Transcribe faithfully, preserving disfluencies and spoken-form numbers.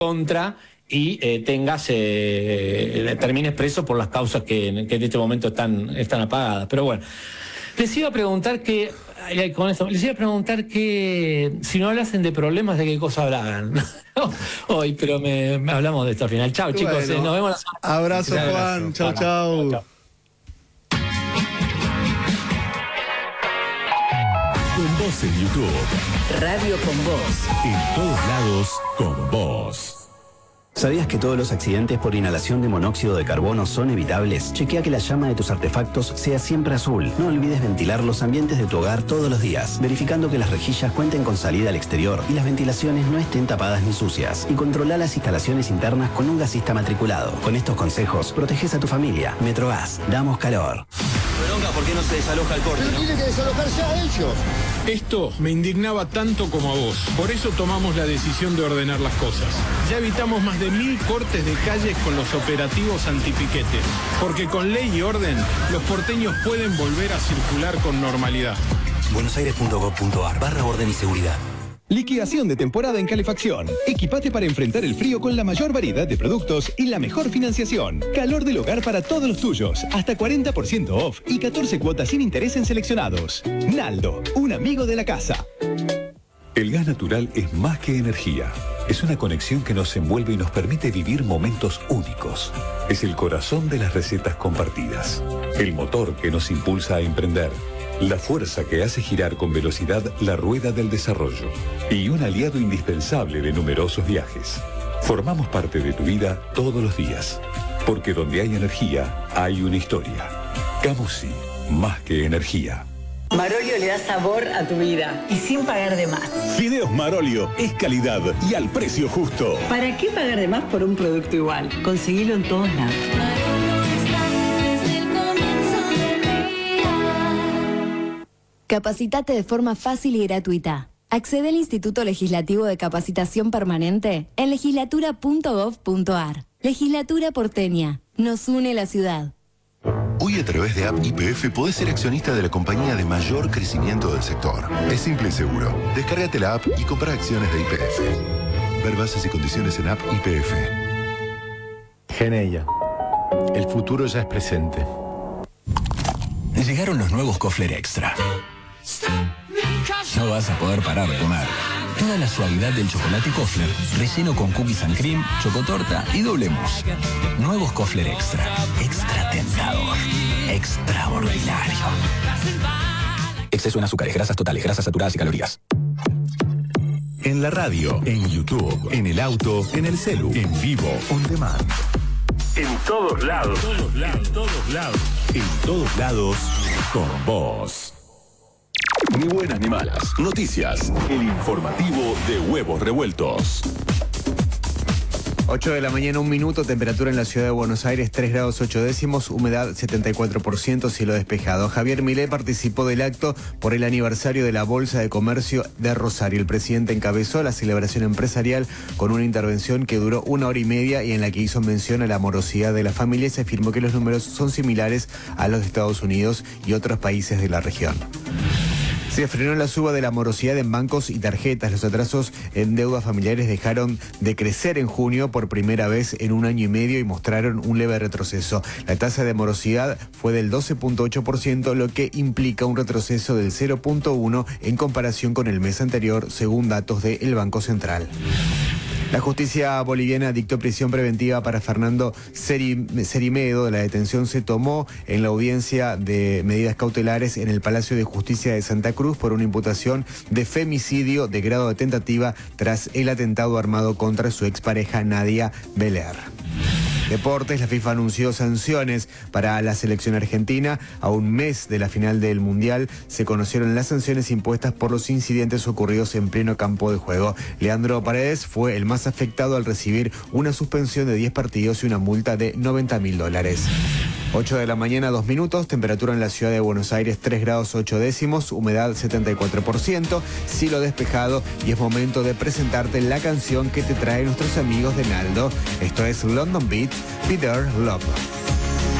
contra y eh, tengas, eh, termines preso por las causas que, que en este momento están, están apagadas. Pero bueno, les iba a preguntar que, con esto, les iba a preguntar que si no hablasen de problemas, ¿de qué cosa hablaban? Hoy, pero me, me hablamos de esto al final. Chao, chicos, bueno, eh, nos vemos la semana. Abrazo, Juan. Chao, chao. Con vos en YouTube. Radio Con Vos. En todos lados, con vos. ¿Sabías que todos los accidentes por inhalación de monóxido de carbono son evitables? Chequea que la llama de tus artefactos sea siempre azul. No olvides ventilar los ambientes de tu hogar todos los días, verificando que las rejillas cuenten con salida al exterior y las ventilaciones no estén tapadas ni sucias. Y controla las instalaciones internas con un gasista matriculado. Con estos consejos, proteges a tu familia. Metrogas, damos calor. Bronca, ¿por qué no se desaloja el corte? Pero ¿no? tiene que desalojarse a ellos. Esto me indignaba tanto como a vos. Por eso tomamos la decisión de ordenar las cosas. Ya evitamos más de mil cortes de calles con los operativos antipiquetes. Porque con ley y orden, los porteños pueden volver a circular con normalidad. buenosaires punto gov punto ar barra orden y seguridad. Liquidación de temporada en calefacción. Equipate para enfrentar el frío con la mayor variedad de productos y la mejor financiación. Calor del hogar para todos los tuyos. Hasta cuarenta por ciento off y catorce cuotas sin interés en seleccionados. Naldo, un amigo de la casa. El gas natural es más que energía. Es una conexión que nos envuelve y nos permite vivir momentos únicos. Es el corazón de las recetas compartidas. El motor que nos impulsa a emprender. La fuerza que hace girar con velocidad la rueda del desarrollo. Y un aliado indispensable de numerosos viajes. Formamos parte de tu vida todos los días. Porque donde hay energía, hay una historia. Camusi, más que energía. Marolio le da sabor a tu vida y sin pagar de más. Fideos Marolio es calidad y al precio justo. ¿Para qué pagar de más por un producto igual? Conseguilo en todos lados. Capacitate de forma fácil y gratuita. Accede al Instituto Legislativo de Capacitación Permanente en legislatura punto gov punto ar. Legislatura porteña. Nos une la ciudad. Hoy a través de App Y P F podés ser accionista de la compañía de mayor crecimiento del sector. Es simple y seguro. Descárgate la app y compra acciones de Y P F. Ver bases y condiciones en App Y P F. Geneia. El futuro ya es presente. Llegaron los nuevos Kofler Extra. No vas a poder parar de comer. Toda la suavidad del chocolate Kofler, relleno con cookies and cream, chocotorta y doble mousse. Nuevos Kofler Extra. Extra tentador. Extraordinario. Exceso en azúcares, grasas totales, grasas saturadas y calorías. En la radio, en YouTube, en el auto, en el celu, en vivo, on demand. En todos lados. En todos lados. En todos lados. En todos lados, con vos. Ni buenas ni malas. Noticias. El informativo de Huevos Revueltos. ocho de la mañana, un minuto, temperatura en la ciudad de Buenos Aires, tres grados ocho décimos, humedad setenta y cuatro por ciento, cielo despejado. Javier Milei participó del acto por el aniversario de la Bolsa de Comercio de Rosario. El presidente encabezó la celebración empresarial con una intervención que duró una hora y media y en la que hizo mención a la morosidad de la familia y se afirmó que los números son similares a los de Estados Unidos y otros países de la región. Se frenó la suba de la morosidad en bancos y tarjetas. Los atrasos en deudas familiares dejaron de crecer en junio por primera vez en un año y medio y mostraron un leve retroceso. La tasa de morosidad fue del doce punto ocho por ciento, lo que implica un retroceso del cero punto uno por ciento en comparación con el mes anterior, según datos del Banco Central. La justicia boliviana dictó prisión preventiva para Fernando Cerimedo. La detención se tomó en la audiencia de medidas cautelares en el Palacio de Justicia de Santa Cruz por una imputación de femicidio de grado de tentativa tras el atentado armado contra su expareja Nadia Beler. Deportes, la FIFA anunció sanciones para la selección argentina. A un mes de la final del Mundial se conocieron las sanciones impuestas por los incidentes ocurridos en pleno campo de juego. Leandro Paredes fue el más afectado al recibir una suspensión de diez partidos y una multa de noventa mil dólares. ocho de la mañana, dos minutos, temperatura en la ciudad de Buenos Aires, tres grados ocho décimos, humedad setenta y cuatro por ciento, cielo despejado y es momento de presentarte la canción que te trae nuestros amigos de Naldo. Esto es London Beat, Peter Love.